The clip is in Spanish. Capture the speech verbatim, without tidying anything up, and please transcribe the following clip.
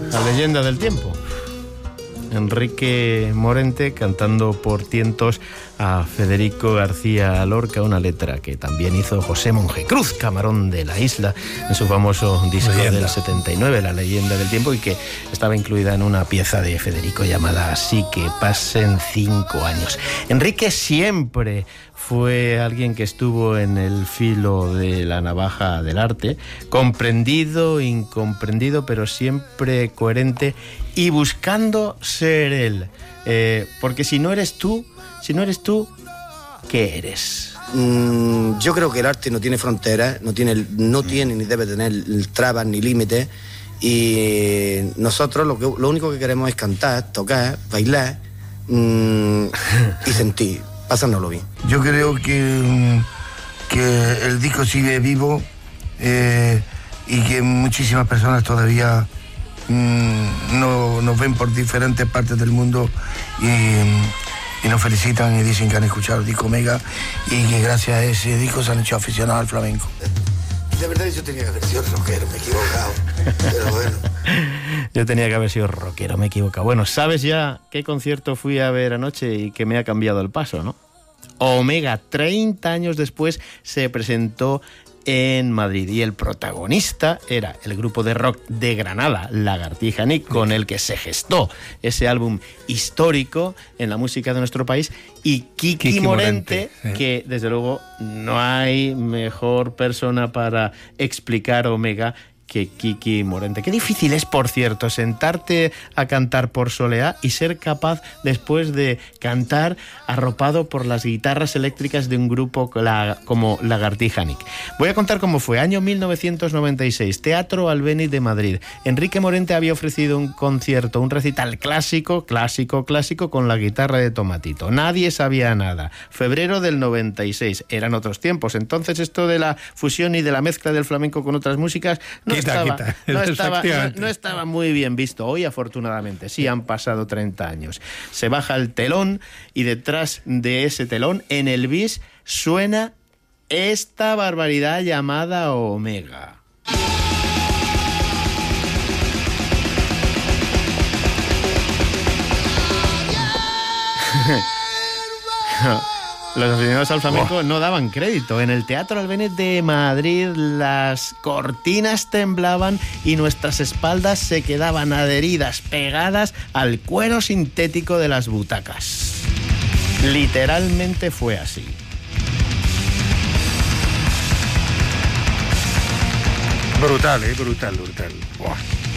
La leyenda del tiempo. Enrique Morente cantando por tientos a Federico García Lorca, una letra que también hizo José Mongecruz, camarón de la isla, en su famoso disco leyenda del setenta y nueve, La leyenda del tiempo, y que estaba incluida en una pieza de Federico llamada Así que pasen cinco años. Enrique siempre fue alguien que estuvo en el filo de la navaja del arte, comprendido, incomprendido, pero siempre coherente y buscando ser él. Eh, porque si no eres tú, si no eres tú, ¿qué eres? Mm, yo creo que el arte no tiene fronteras, no tiene, no tiene ni debe tener trabas ni límites, y nosotros lo, que, lo único que queremos es cantar, tocar, bailar mm, y sentir, pasárnoslo bien. Yo creo que, que el disco sigue vivo eh, y que muchísimas personas todavía mm, no, nos ven por diferentes partes del mundo y, y nos felicitan y dicen que han escuchado el disco Omega y que gracias a ese disco se han hecho aficionados al flamenco. De verdad yo tenía que haber sido rockero, me he equivocado, pero bueno. Yo tenía que haber sido rockero, me he equivocado. Bueno, ¿sabes ya qué concierto fui a ver anoche y que me ha cambiado el paso, no? Omega, treinta años después, se presentó en Madrid y el protagonista era el grupo de rock de Granada, Lagartija Nick, con el que se gestó ese álbum histórico en la música de nuestro país, y Kiki, Kiki Morente, Morente, que desde luego no hay mejor persona para explicar Omega que Kiki Morente. Qué difícil es, por cierto, sentarte a cantar por soleá y ser capaz después de cantar arropado por las guitarras eléctricas de un grupo como Lagartija Nick. Voy a contar cómo fue. Año mil novecientos noventa y seis, Teatro Albéniz de Madrid. Enrique Morente había ofrecido un concierto, un recital clásico, clásico, clásico con la guitarra de Tomatito. Nadie sabía nada. Febrero del noventa y seis. Eran otros tiempos. Entonces esto de la fusión y de la mezcla del flamenco con otras músicas no Quita, estaba, quita. No, estaba, no, no estaba muy bien visto. Hoy, afortunadamente, sí han pasado treinta años. Se baja el telón y detrás de ese telón, en el bis, suena esta barbaridad llamada Omega. Los aficionados al flamenco oh. no daban crédito. En el Teatro Albéniz de Madrid las cortinas temblaban y nuestras espaldas se quedaban adheridas, pegadas al cuero sintético de las butacas. Literalmente fue así. Brutal, eh, brutal, brutal. Buah.